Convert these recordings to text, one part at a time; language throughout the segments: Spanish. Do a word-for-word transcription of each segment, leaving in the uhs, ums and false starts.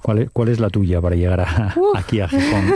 ¿Cuál es, cuál es la tuya para llegar a, aquí a Gijón?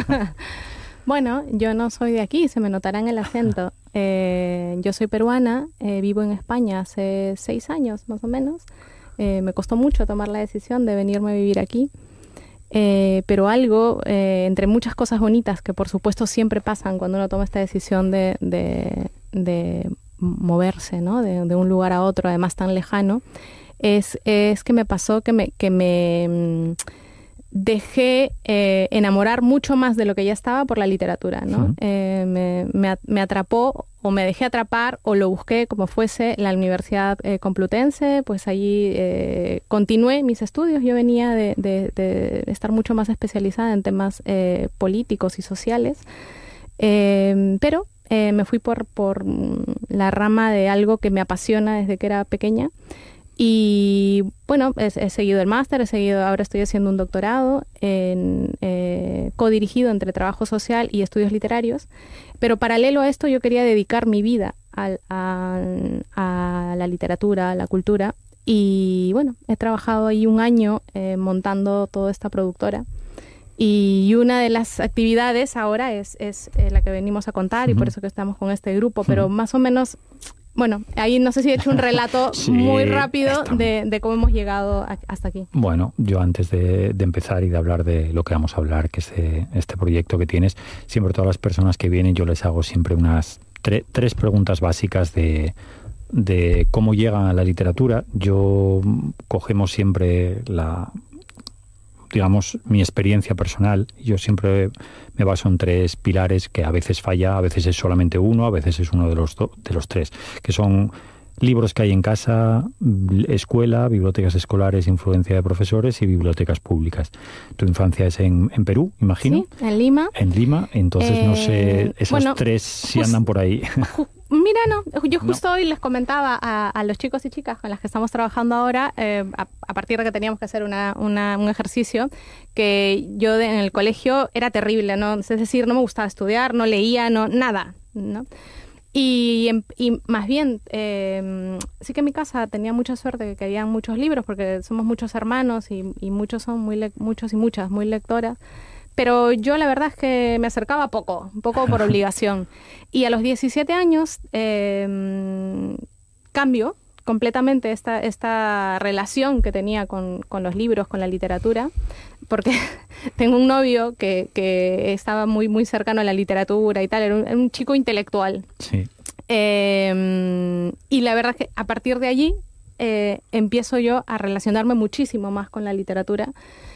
Bueno, yo no soy de aquí, se me notará en el acento. Eh, yo soy peruana, eh, vivo en España hace seis años más o menos. Eh, me costó mucho tomar la decisión de venirme a vivir aquí. Eh, pero algo, eh, entre muchas cosas bonitas que por supuesto siempre pasan cuando uno toma esta decisión de, de, de moverse, ¿no? de, de un lugar a otro, además tan lejano, es, es que me pasó que me, que me dejé eh, enamorar mucho más de lo que ya estaba por la literatura, ¿no? Uh-huh. eh, me, me, me atrapó o me dejé atrapar o lo busqué como fuese la Universidad eh, Complutense, pues allí eh, continué mis estudios. Yo venía de, de, de estar mucho más especializada en temas eh, políticos y sociales, eh, pero eh, me fui por, por la rama de algo que me apasiona desde que era pequeña. Y bueno, he, he seguido el máster, he seguido, ahora estoy haciendo un doctorado en, eh, codirigido entre trabajo social y estudios literarios, pero paralelo a esto yo quería dedicar mi vida a, a, a la literatura, a la cultura, y bueno, he trabajado ahí un año eh, montando toda esta productora. Y una de las actividades ahora es, es eh, la que venimos a contar, uh-huh. y por eso que estamos con este grupo, pero uh-huh. más o menos... Bueno, ahí no sé si he hecho un relato sí, muy rápido de, de cómo hemos llegado a, hasta aquí. Bueno, yo antes de, de empezar y de hablar de lo que vamos a hablar, que es de este proyecto que tienes, siempre todas las personas que vienen yo les hago siempre unas tre- tres preguntas básicas de, de cómo llegan a la literatura. Yo cogemos siempre la... digamos, mi experiencia personal. Yo siempre me baso en tres pilares que a veces falla, a veces es solamente uno, a veces es uno de los, do, de los tres, que son libros que hay en casa, escuela, bibliotecas escolares, influencia de profesores y bibliotecas públicas. Tu infancia es en, en Perú, imagino. Sí, en Lima. En Lima, entonces eh, no sé, esos bueno, tres si andan por ahí. Mira, no, yo justo no. hoy les comentaba a, a los chicos y chicas con las que estamos trabajando ahora, eh, a, a partir de que teníamos que hacer una, una, un ejercicio, que yo de, en el colegio era terrible, ¿no? Es decir, no me gustaba estudiar, no leía, no nada, ¿no? Y, y más bien, eh, sí que en mi casa tenía mucha suerte de que habían muchos libros, porque somos muchos hermanos y, y muchos son muy le- muchos y muchas muy lectoras. Pero yo la verdad es que me acercaba poco, un poco por obligación. Y a los diecisiete años eh, cambio completamente esta, esta relación que tenía con, con los libros, con la literatura, porque tengo un novio que, que estaba muy, muy cercano a la literatura y tal, era un, era un chico intelectual. Sí. Eh, y la verdad es que a partir de allí eh, empiezo yo a relacionarme muchísimo más con la literatura.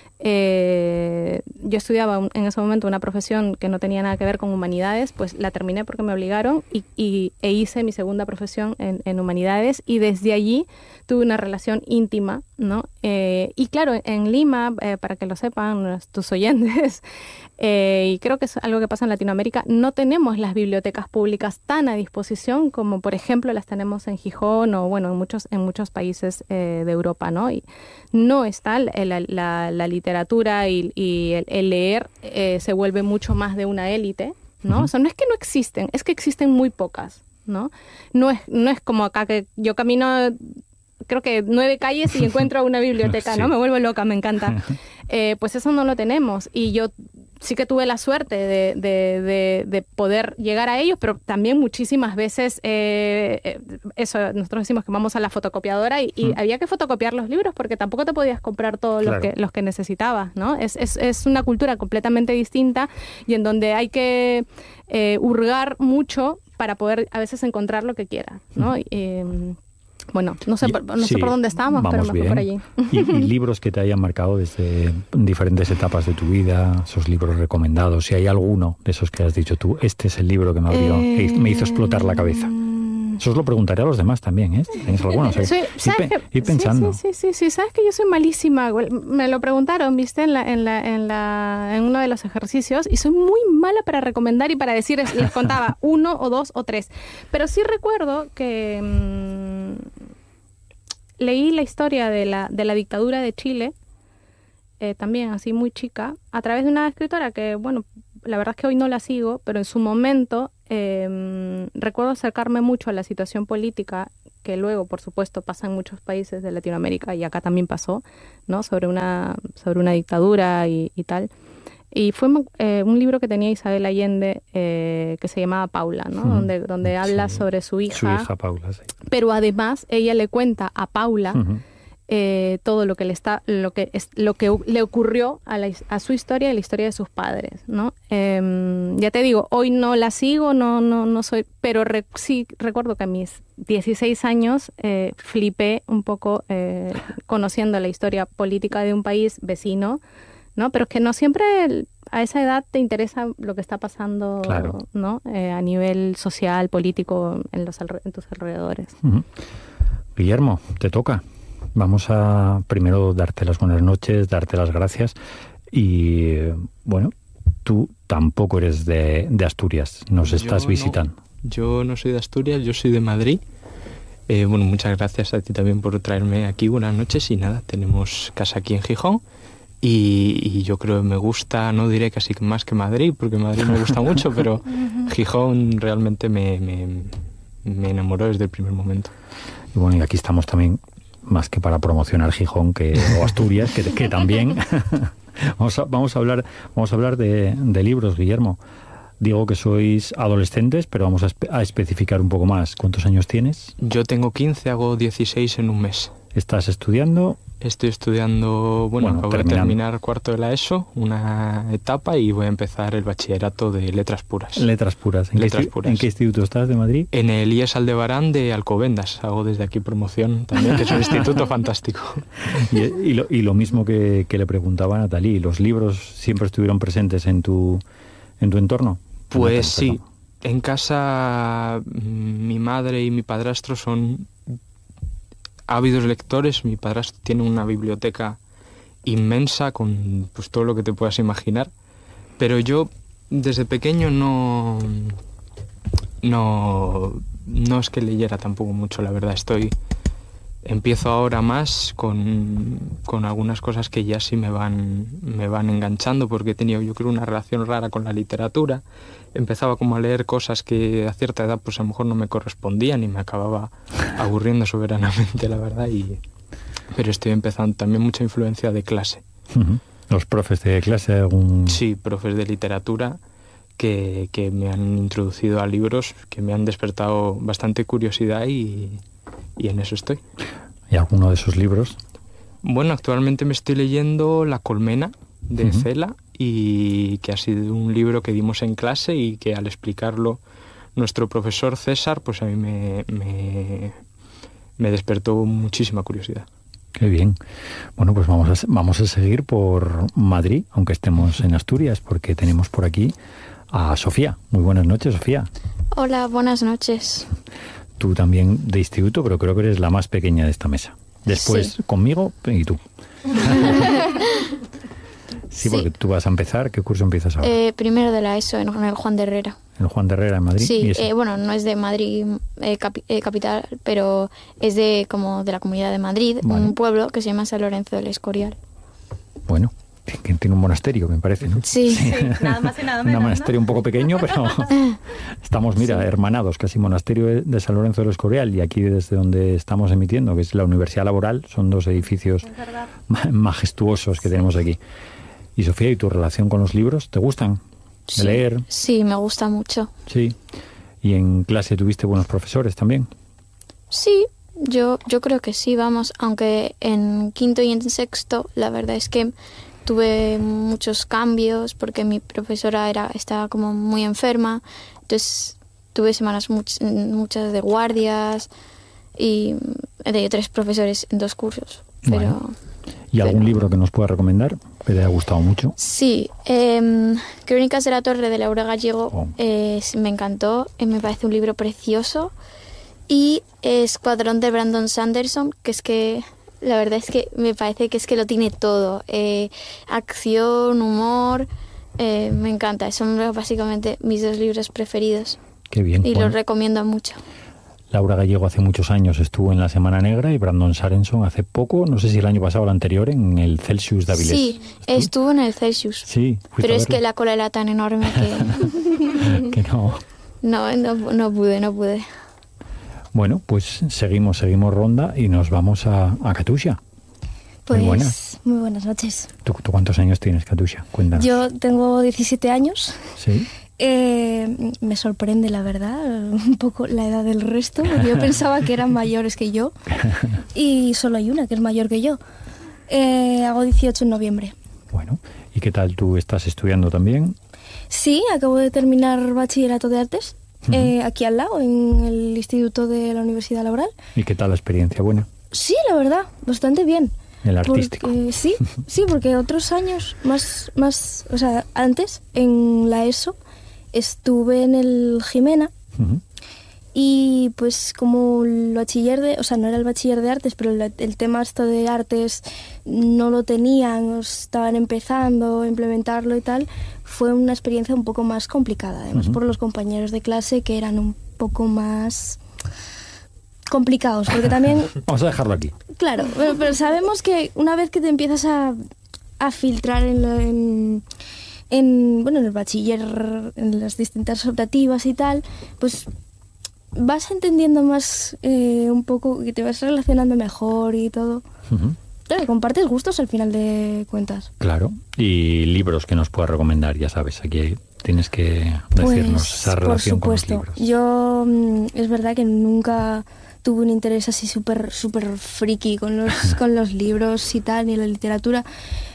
Eh, yo estudiaba en ese momento una profesión que no tenía nada que ver con humanidades, pues la terminé porque me obligaron y, y, e hice mi segunda profesión en, en humanidades, y desde allí tuve una relación íntima, ¿no? Eh, y claro, en Lima, eh, para que lo sepan tus oyentes, eh, y creo que es algo que pasa en Latinoamérica, no tenemos las bibliotecas públicas tan a disposición como, por ejemplo, las tenemos en Gijón o, bueno, en muchos, en muchos países eh, de Europa, ¿no? Y no está la, la, la literatura y, y el, el leer eh, se vuelve mucho más de una élite, ¿no? Uh-huh. O sea, no es que no existen, es que existen muy pocas, ¿no? No es, no es como acá que yo camino... creo que nueve calles y encuentro una biblioteca, ¿no? Sí. Me vuelvo loca, me encanta. Eh, pues eso no lo tenemos. Y yo sí que tuve la suerte de, de, de, de poder llegar a ellos, pero también muchísimas veces, eh, eso, nosotros decimos que vamos a la fotocopiadora y, y mm. había que fotocopiar los libros porque tampoco te podías comprar todos claro. los que, los que necesitabas, ¿no? Es, es, es una cultura completamente distinta y en donde hay que eh, hurgar mucho para poder a veces encontrar lo que quieras, ¿no? Mm. Eh, Bueno, no sé, por, no sí, sé por dónde estamos, pero me fui por allí. ¿Y, y libros que te hayan marcado desde diferentes etapas de tu vida, esos libros recomendados, si hay alguno de esos que has dicho tú, este es el libro que me abrió, eh... me hizo explotar la cabeza? Eso os lo preguntaré a los demás también, ¿eh? ¿Tenéis alguno? O sea, sí, ir, pe- ir pensando. Sí, sí, sí, sí, sí, sabes que yo soy malísima. Me lo preguntaron, viste, en la, en la, en la, en uno de los ejercicios, y soy muy mala para recomendar y para decir, les contaba uno o dos o tres. Pero sí recuerdo que mmm, leí la historia de la, de la dictadura de Chile, eh, también así muy chica, a través de una escritora que, bueno, la verdad es que hoy no la sigo, pero en su momento eh, recuerdo acercarme mucho a la situación política que luego, por supuesto, pasa en muchos países de Latinoamérica y acá también pasó, ¿no? Sobre una, sobre una dictadura y, y tal. Y fue eh, un libro que tenía Isabel Allende eh, que se llamaba Paula, ¿no? Uh-huh. Donde, donde habla sí. sobre su hija. Su hija Paula, sí. Pero además ella le cuenta a Paula uh-huh. eh, todo lo que le está, lo que es, lo que le ocurrió a, la, a su historia y la historia de sus padres, ¿no? Eh, ya te digo, hoy no la sigo, no, no, no soy, pero re, sí recuerdo que a mis dieciséis años eh, flipé un poco eh, conociendo la historia política de un país vecino, ¿no? Pero es que no siempre a esa edad te interesa lo que está pasando, claro. ¿no? Eh, a nivel social, político, en, los, en tus alrededores. Uh-huh. Guillermo, te toca. Vamos a primero darte las buenas noches, darte las gracias y, bueno, tú tampoco eres de, de Asturias, nos estás yo visitando. No, yo no soy de Asturias, yo soy de Madrid. Eh, bueno, muchas gracias a ti también por traerme aquí. Buenas noches y nada, tenemos casa aquí en Gijón. Y, y yo creo que me gusta, no diré casi más que Madrid, porque Madrid me gusta mucho, pero Gijón realmente me, me, me enamoró desde el primer momento. Y bueno, y aquí estamos también, más que para promocionar Gijón que, o Asturias, que, que también. vamos, a, vamos a hablar, vamos a hablar de, de libros, Guillermo. Digo que sois adolescentes, pero vamos a, espe- a especificar un poco más. ¿Cuántos años tienes? Yo tengo quince, hago dieciséis en un mes. ¿Estás estudiando? Estoy estudiando, bueno, bueno acabo terminando. de terminar cuarto de la ESO, una etapa, y voy a empezar el bachillerato de Letras Puras. Letras Puras. ¿En, Letras qué, puras. ¿En qué instituto estás de Madrid? En el I E S Aldebarán de Alcobendas. Hago desde aquí promoción también, que es un instituto fantástico. Y, y, lo, y lo mismo que, que le preguntaba a Natalie, ¿los libros siempre estuvieron presentes en tu, en tu entorno? Pues sí. En casa mi madre y mi padrastro son ávidos lectores. Mi padrastro tiene una biblioteca inmensa con pues todo lo que te puedas imaginar, pero yo desde pequeño no no no es que leyera tampoco mucho, la verdad. Estoy empiezo ahora más con, con algunas cosas que ya sí me van me van enganchando, porque he tenido, yo creo, una relación rara con la literatura. Empezaba como a leer cosas que a cierta edad pues a lo mejor no me correspondían y me acababa aburriendo soberanamente, la verdad. Y pero estoy empezando también mucha influencia de clase. Uh-huh. ¿Los profes de clase? Algún... Sí, profes de literatura que, que me han introducido a libros que me han despertado bastante curiosidad y, y en eso estoy. ¿Y alguno de esos libros? Bueno, actualmente me estoy leyendo La colmena, de uh-huh. Cela, y que ha sido un libro que dimos en clase y que al explicarlo nuestro profesor César, pues a mí me, me, me despertó muchísima curiosidad. Qué bien. Bueno, pues vamos a, vamos a seguir por Madrid, aunque estemos en Asturias, porque tenemos por aquí a Sofía. Muy buenas noches, Sofía. Hola, buenas noches. Tú también de instituto, pero creo que eres la más pequeña de esta mesa. Después sí. Conmigo y tú. Sí, porque sí. Tú vas a empezar. ¿Qué curso empiezas ahora? Eh, primero de la ESO, en el Juan de Herrera. ¿En el Juan de Herrera, en Madrid? Sí, eh, bueno, no es de Madrid eh, capi- eh, capital, pero es de como de la Comunidad de Madrid, vale. Un pueblo que se llama San Lorenzo del Escorial. Bueno, que tiene un monasterio, me parece, ¿no? Sí. Sí, nada más y nada menos. Un monasterio, ¿no? Un poco pequeño, pero estamos, mira, sí. hermanados, casi monasterio de San Lorenzo del Escorial, y aquí desde donde estamos emitiendo, que es la Universidad Laboral, son dos edificios majestuosos que tenemos aquí. Y Sofía, ¿y tu relación con los libros? ¿Te gustan? ¿De sí, leer? Sí, me gusta mucho. Sí. ¿Y en clase tuviste buenos profesores también? Sí, yo, yo creo que sí, vamos, aunque en quinto y en sexto la verdad es que tuve muchos cambios porque mi profesora era estaba como muy enferma, entonces tuve semanas much, muchas de guardias y he tenido tres profesores en dos cursos, pero... Bueno. ¿Y algún pero, libro que nos pueda recomendar que te haya gustado mucho? Sí, eh, Crónicas de la Torre de Laura Gallego, oh. eh, me encantó, eh, me parece un libro precioso. Y Escuadrón de Brandon Sanderson, que es que la verdad es que me parece que es que lo tiene todo, eh, acción, humor, eh, me encanta, son básicamente mis dos libros preferidos. Qué bien. Y bueno. los recomiendo mucho. Laura Gallego hace muchos años estuvo en la Semana Negra y Brandon Sanderson hace poco, no sé si el año pasado o el anterior, en el Celsius de Avilés. Sí, ¿Estuvo? estuvo en el Celsius. Sí. Pero es que la cola era tan enorme que... que no. no, no, no pude, no pude. Bueno, pues seguimos, seguimos ronda y nos vamos a, a Katusha. Pues muy buenas. Muy buenas noches. ¿Tú, ¿Tú cuántos años tienes, Katusha? Cuéntanos. Yo tengo diecisiete años. Sí. Eh, me sorprende, la verdad, un poco la edad del resto, porque yo pensaba que eran mayores que yo y solo hay una que es mayor que yo. Eh, hago dieciocho en noviembre. Bueno, ¿y qué tal? ¿Tú estás estudiando también? Sí, acabo de terminar bachillerato de artes, uh-huh. eh, aquí al lado, en el Instituto de la Universidad Laboral. ¿Y qué tal la experiencia? ¿Buena? Sí, la verdad, bastante bien. El artístico. Porque, sí, sí, porque otros años, más, más, o sea, antes, en la ESO, estuve en el Jimena, uh-huh. y pues como el bachiller de, o sea, no era el bachiller de artes, pero el, el tema esto de artes no lo tenían, estaban empezando a implementarlo y tal, fue una experiencia un poco más complicada, además uh-huh. por los compañeros de clase que eran un poco más complicados, porque también... Vamos a dejarlo aquí. Claro, pero, pero sabemos que una vez que te empiezas a, a filtrar en, lo, en, en, bueno, en el bachiller, en las distintas optativas y tal, pues vas entendiendo más eh, un poco, que te vas relacionando mejor y todo. Uh-huh. Claro, compartes gustos al final de cuentas. Claro, y libros que nos puedas recomendar, ya sabes, aquí tienes que decirnos pues, esa relación con los libros. Yo, es verdad que nunca tuve un interés así súper súper friki con los, con los libros y tal, ni la literatura,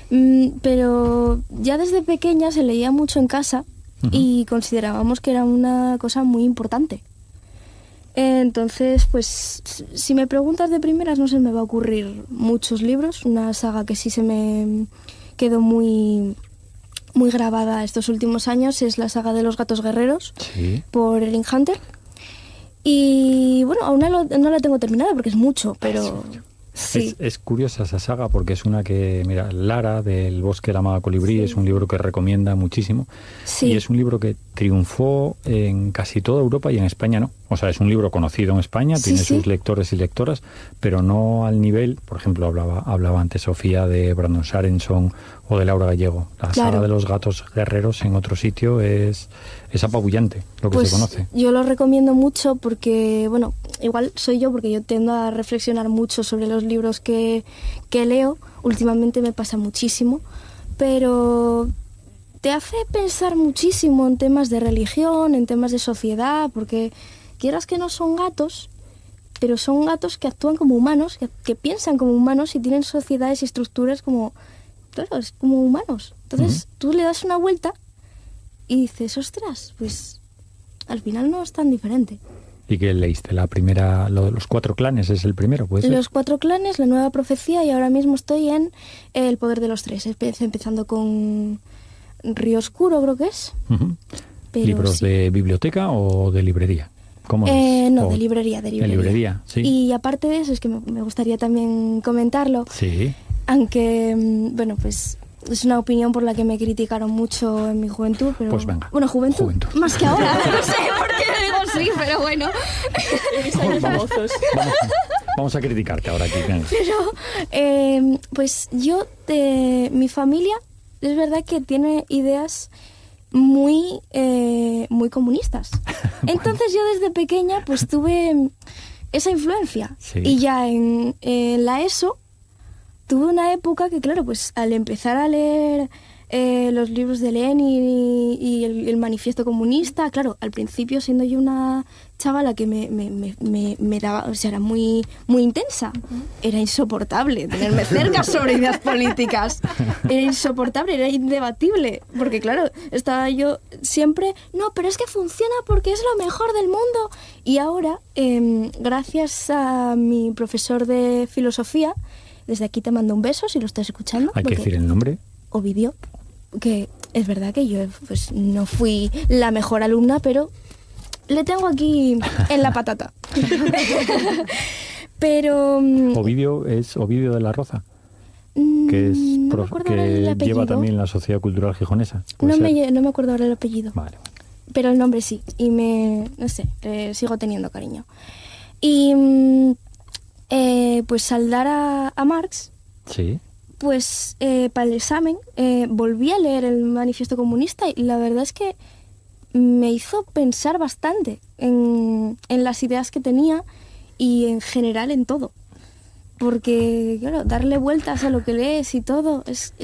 pero ya desde pequeña se leía mucho en casa uh-huh. y considerábamos que era una cosa muy importante. Entonces, pues, si me preguntas de primeras, no se me va a ocurrir muchos libros. Una saga que sí se me quedó muy, muy grabada estos últimos años es la saga de los gatos guerreros, sí. por Erling Hunter. Y, bueno, aún no, no la tengo terminada porque es mucho, pero... Sí. Es, es curiosa esa saga porque es una que, mira, Lara, del Bosque de la Amada Colibrí, sí. es un libro que recomienda muchísimo. Sí. Y es un libro que triunfó en casi toda Europa y en España no. O sea, es un libro conocido en España, sí, tiene sí. sus lectores y lectoras, pero no al nivel, por ejemplo, hablaba, hablaba antes Sofía de Brandon Sanderson o de Laura Gallego. La claro. saga de los gatos guerreros en otro sitio es, es apabullante, lo que pues se conoce. Yo lo recomiendo mucho porque, bueno, igual soy yo porque yo tiendo a reflexionar mucho sobre los libros que, que leo. Últimamente me pasa muchísimo, pero te hace pensar muchísimo en temas de religión, en temas de sociedad, porque quieras que no son gatos, pero son gatos que actúan como humanos, que, que piensan como humanos y tienen sociedades y estructuras como, claro, es como humanos. Entonces uh-huh. tú le das una vuelta y dices, ostras, pues al final no es tan diferente. ¿Y qué leíste? La primera, lo de los cuatro clanes es el primero, ¿puede ser? Los cuatro clanes, la nueva profecía, y ahora mismo estoy en El poder de los tres, empezando con Río Oscuro, creo que es. Uh-huh. Pero ¿libros sí. de biblioteca o de librería? ¿Cómo eh, es? No, o de librería, de librería. De librería, sí. Y aparte de eso, es que me, me gustaría también comentarlo. Sí. Aunque, bueno, pues es una opinión por la que me criticaron mucho en mi juventud, pero... Pues venga. Bueno, juventud, juventud. más que ahora, no sé por qué digo sí, pero bueno. Vamos, vamos, vamos a criticarte ahora aquí. Venga. Pero, eh, pues yo, de mi familia, es verdad que tiene ideas muy, eh, muy comunistas. Bueno. Entonces yo desde pequeña pues tuve esa influencia. Sí. Y ya en, en la ESO tuve una época que, claro, pues al empezar a leer eh, los libros de Lenin y, y el, el manifiesto comunista, claro, al principio siendo yo una chavala que me, me, me, me, me daba, o sea, era muy, muy intensa, uh-huh. era insoportable tenerme cerca sobre ideas políticas, era insoportable, era indebatible, porque claro, estaba yo siempre, no, pero es que funciona porque es lo mejor del mundo. Y ahora, eh, gracias a mi profesor de filosofía, desde aquí te mando un beso si lo estás escuchando. Hay que decir el nombre. Ovidio, que es verdad que yo pues no fui la mejor alumna, pero le tengo aquí en la patata. Pero... Ovidio es Ovidio de la Roza, que es no prof, me que lleva también la Sociedad Cultural Gijonesa. No me, no me acuerdo ahora el apellido. Vale. Pero el nombre sí, y me, no sé, eh, sigo teniendo cariño. Y... Eh, pues al dar a, a Marx, sí. pues eh, para el examen eh, volví a leer el manifiesto comunista y la verdad es que me hizo pensar bastante en, en las ideas que tenía y en general en todo. Porque, claro, darle vueltas a lo que lees y todo es, es